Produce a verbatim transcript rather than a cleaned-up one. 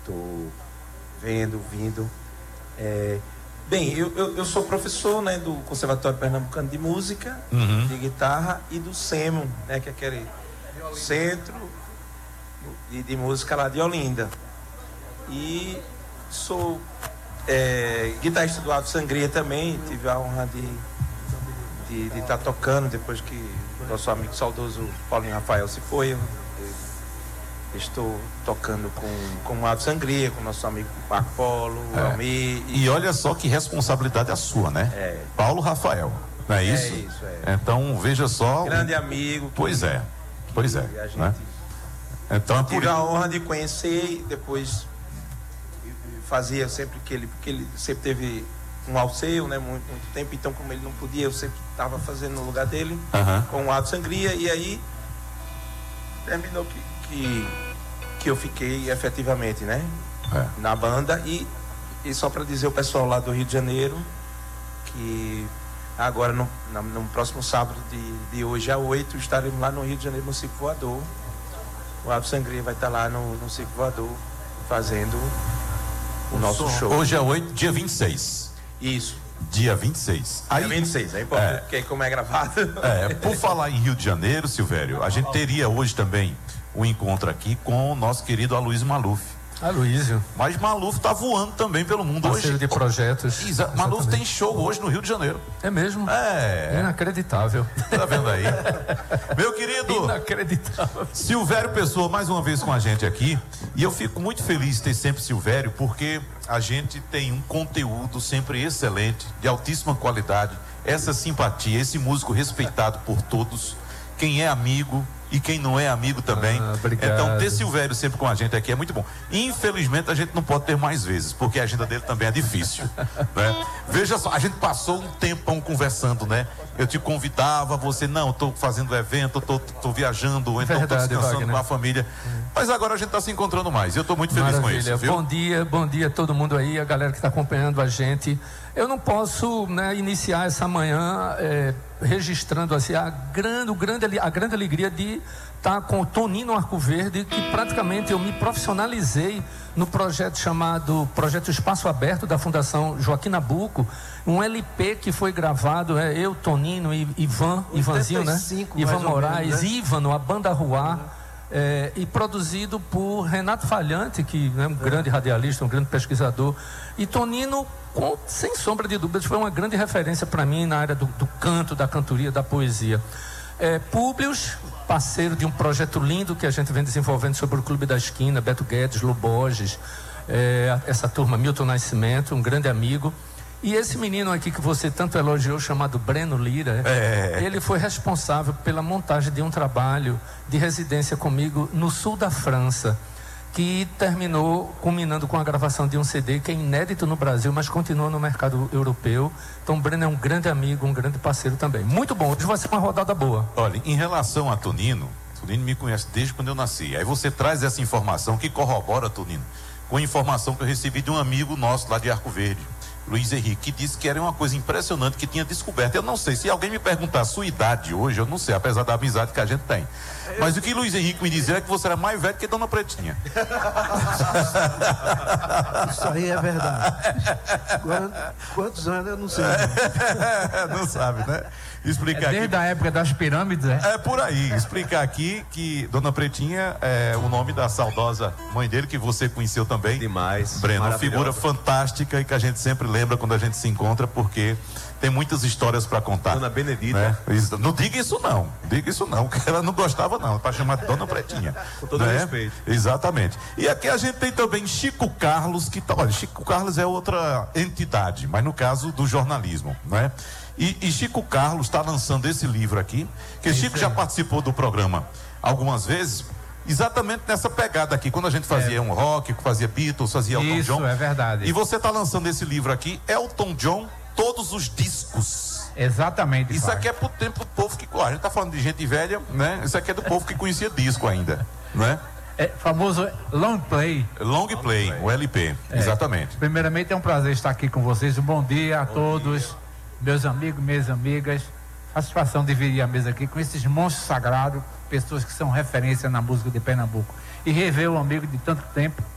estou vendo, vindo. É, bem, eu, eu, eu sou professor, né, do Conservatório Pernambucano de Música, Uhum. de guitarra, e do SEMO, né, que é aquele centro de, de música lá de Olinda. E sou é, guitarrista do Ave Sangria também, tive a honra de de de estar tocando depois que o nosso amigo saudoso Paulinho Rafael se foi. Eu, eu estou tocando com, com o Ave Sangria, com o nosso amigo Marco Polo, É. Almir. E olha só que responsabilidade a sua, né? É. Paulo Rafael, não é isso? É isso, é. Então, veja só. Grande amigo. que- Pois é, pois é. que a gente Né? Então é por tive a isso. honra de conhecer e depois fazia sempre que ele, porque ele sempre teve um alceio, né, muito, muito tempo, então como ele não podia, eu sempre estava fazendo no lugar dele, Aham. com o Ave Sangria, e aí terminou que, que, que eu fiquei efetivamente, né, É. na banda. E, e só para dizer ao pessoal lá do Rio de Janeiro que agora no, na- no próximo sábado de, de hoje a oito estaremos lá no Rio de Janeiro, no Circo Voador. O Ave Sangria vai estar lá no, no Circo Voador fazendo o nosso show. Hoje é oito, dia vinte e seis. Isso. Dia vinte e seis. Aí, Aí, vinte e seis, é importante, É. porque aí como é gravado. é, por falar em Rio de Janeiro, Silvério, a gente teria hoje também um encontro aqui com o nosso querido Aloysio Maluf. Aloysio, Mas Maluf tá voando também pelo mundo parceiro hoje. de projetos. Exa- Maluf Exatamente. tem show hoje no Rio de Janeiro. É mesmo? É. Inacreditável. Tá vendo aí? Meu querido Inacreditável. Silvério Pessoa, mais uma vez com a gente aqui. E eu fico muito feliz de ter sempre Silvério, porque a gente tem um conteúdo sempre excelente, de altíssima qualidade, essa simpatia, esse músico respeitado por todos, quem é amigo e quem não é amigo também. Ah, obrigado. Então, ter Silvério sempre com a gente aqui é muito bom. Infelizmente, a gente não pode ter mais vezes, porque a agenda dele também é difícil, né? Veja só, a gente passou um tempão conversando, né? Eu te convidava, você, não, estou fazendo evento, estou tô viajando, ou então estou Verdade, descansando Wagner. com a família. Mas agora a gente está se encontrando mais. Eu estou muito feliz com isso, viu? Bom dia, bom dia a todo mundo aí, a galera que está acompanhando a gente. Eu não posso, né, iniciar essa manhã é, registrando assim, a, grande, o grande, a grande alegria de estar com o Tonino Arcoverde, que praticamente eu me profissionalizei no projeto chamado Projeto Espaço Aberto da Fundação Joaquim Nabuco, um L P que foi gravado, é, eu, Tonino e Ivan, Ivanzinho, né? oitenta e cinco, Ivan mais ou Moraes, menos, né? Ívano, a Banda Ruá. É, e produzido por Renato Falhante, que é um grande radialista, um grande pesquisador. E Tonino, com, sem sombra de dúvidas, foi uma grande referência para mim na área do, do canto, da cantoria, da poesia. É, Públios, parceiro de um projeto lindo que a gente vem desenvolvendo sobre o Clube da Esquina, Beto Guedes, Loborges, é, essa turma, Milton Nascimento, um grande amigo. E esse menino aqui que você tanto elogiou, chamado Breno Lira, É. ele foi responsável pela montagem de um trabalho de residência comigo no sul da França, que terminou culminando com a gravação de um C D que é inédito no Brasil, mas continua no mercado europeu. Então, Breno é um grande amigo, um grande parceiro também. Muito bom, hoje vai ser uma rodada boa. Olha, em relação a Tonino, Tonino me conhece desde quando eu nasci. Aí você traz essa informação que corrobora, Tonino, com a informação que eu recebi de um amigo nosso lá de Arco Verde, Luiz Henrique, que disse que era uma coisa impressionante que tinha descoberto. Eu não sei, se alguém me perguntar a sua idade hoje, eu não sei, apesar da amizade que a gente tem. Mas o que Luiz Henrique me dizia é que você era mais velho que Dona Pretinha. Isso aí é verdade. Agora, quantos anos eu não sei. Não sabe, né? Explicar aqui. Desde a época das pirâmides, é? É por aí, explicar aqui que Dona Pretinha é o nome da saudosa mãe dele, que você conheceu também. Demais. Breno, uma Maravilhosa. figura fantástica e que a gente sempre lembra quando a gente se encontra, porque tem muitas histórias para contar. Dona Benedita. Né? Isso, não diga isso não, diga isso não, que ela não gostava não, para chamar de Dona Pretinha. Com todo respeito. Exatamente. E aqui a gente tem também Chico Carlos, que tá, olha, Chico Carlos é outra entidade, mas no caso do jornalismo, né? E, e Chico Carlos está lançando esse livro aqui, que Chico já participou do programa algumas vezes, exatamente nessa pegada aqui, quando a gente fazia um rock, fazia Beatles, fazia Elton Isso, John. é verdade. E você está lançando esse livro aqui, Elton John, todos os discos. Exatamente. Isso pai. aqui é pro tempo do povo que, ó, a gente tá falando de gente velha, né? Isso aqui é do povo que conhecia disco ainda, né? É famoso long play. Long Play, o L P, É. exatamente. Primeiramente é um prazer estar aqui com vocês. Um bom dia a todos, meus amigos, minhas amigas. Satisfação de dividir a mesa aqui com esses monstros sagrados, pessoas que são referência na música de Pernambuco. E rever o amigo de tanto tempo,